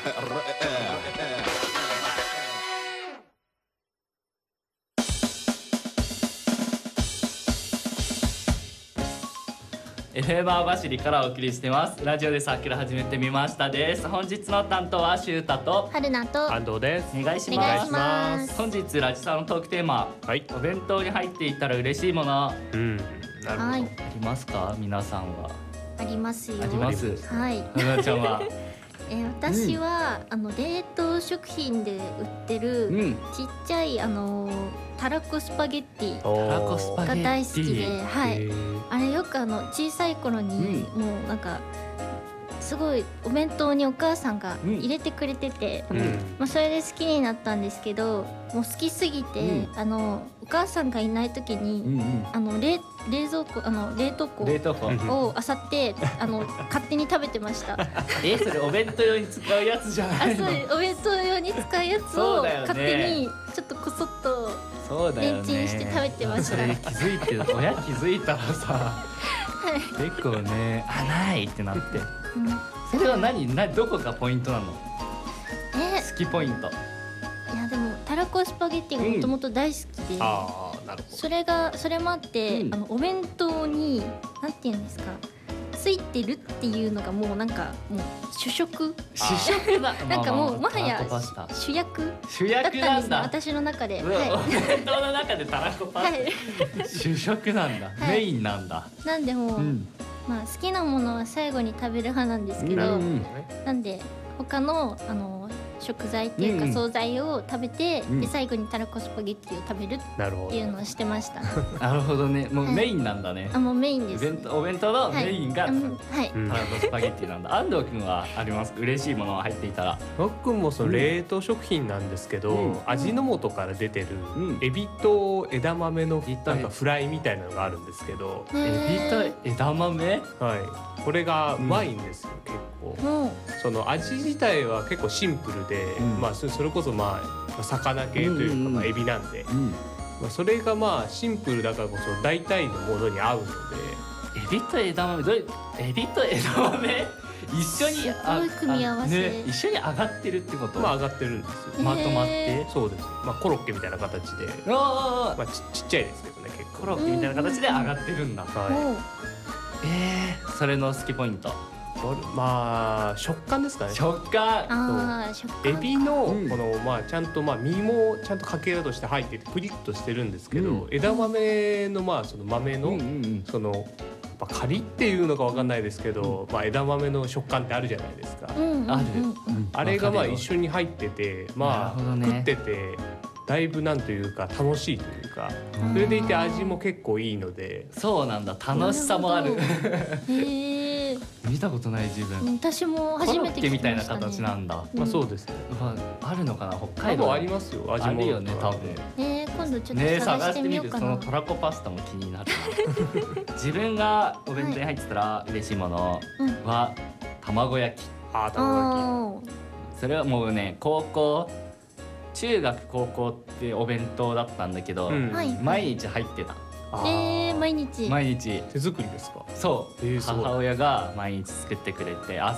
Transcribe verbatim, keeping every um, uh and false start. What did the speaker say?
エフエム 網走からお送りしてます。ラジオでサークル始めてみましたです。本日の担当はシュータと春菜と安藤です。 お願いしお願います。 します。 本日ラジサのトークテーマ、 はい。 お弁当に入っていたら嬉しいものあうん。なるほど。 はいりますか？皆さんはありますよ。 ありますはい。 はなちゃんはえー私は、あの冷凍食品で売ってる、 うんちっちゃいあのーたらこスパゲッティおーたらこスパゲッティが大好きで、はい。 へーあれよくあの小さい頃に、もうなんかすごいお弁当にお母さんが入れてくれてて、 うん。 まあ、それで好きになったんですけど、もう好きすぎて、 うんあのお母さんがいない時に、 うんうんあの冷冷蔵庫あの冷凍庫冷凍庫うんを漁ってあの勝手に食べてました。 えそれお弁当用に使うやつじゃなあ、 いの？ そうです。お弁当用に使うやつをそうだよね勝手にちょっとこそっと、 そうだよね。 レンチンして食べてましたそれ気づいて親気づいたらさ結構ねあないってなって。 うん、 それは何などこがポイントなの？ え好きポイント。 いやでもたらこスパゲッティがもともと大好きで、 ああ、なるほそれがそれもあって、 うんあのお弁当になんていうんですか、ついてるっていうのがもうなんかもう主食主食だ。 なんかもうもはたらやこパスタ主役主だったんですね、 役なんだ。 私の中で。 うわおは弁当の中でたらこパい、はスタ主食なんだ。 いメインなんだ。 い、なんでもう、 うん。 まあ好きなものは最後に食べる派なんですけど、 うんどね。 なんで他のあの食材っていうかうん惣菜を食べて、 うんで最後にたらこスパゲッティを食べるっなるほど。 ていうのをしてました。 なるほどね。もうはいメインなんだねあ、。もうメインです。 お弁当お弁当のメインがたらはい、うんはい、 うんこスパゲッティなんだ。安藤君はありますか？嬉しいものが入っていたら。 僕もその冷凍食品なんですけど、 うん味の素から出てるうんエビと枝豆のエビとなんかフライみたいなのがあるんですけど、 エビと枝豆？ はい。これがうまいんですよ、結構。 もうその味自体は結構シンプルで、 うんまあそそれこそまあ魚系というか、 うんうんうんまあエビなんで、 うん。 まあそれがまあシンプルだからこそ大体のものに合うので。 エビと枝豆どういうエビと枝豆一緒にすごい組み合わせね、一緒に上がってるってこと？ まあ上がってるんですよ。 まとまっへて。 そうです。まあコロッケみたいな形で、 あまあちちっちゃいですけどね結構。 コロッケみたいな形で上がってるんだ。 もはうえー、それの好きポイント。 い。これまあ食感ですかね。 食感。 ああ食感エビのこうんのまあちゃんとまあ身もちゃんとかけらとして入っててプリッとしてるんですけど、 うん枝豆のまあその豆の、 うんうんうん。 そのまあカリっていうのかわかんないですけど、まあ枝豆の食感ってあるじゃないですか。 うんうんうんある。 うんあれがまあ一緒。 緒に入ってて、 なまあるほどね食っててだいぶなんというか楽しいというか、 うんそれでいて味も結構いいので、 そうなんだ。楽しさもある。 なほどへえ。 見たことない自分。 私もコロ初めてッケみたいな聞きましたね。 形なんだ。 まあそうですね。 うわあるのかな北多海道。 分ありますよ。味もあるよね多分。 えー、今度ちょっねと探探しててしみみるそのようかな。 たらこパスタも気になるな自分がお弁当に入ってたら嬉しいものうん。 は卵焼き。 あー卵焼あそれはもうね高校中学高校ってお弁当だったんだけど、 き。うんあ、はい。 毎日入ってた。 あーえー、毎日。 毎日手作りですか。 そう、 えーすごい母親が毎日作ってくれて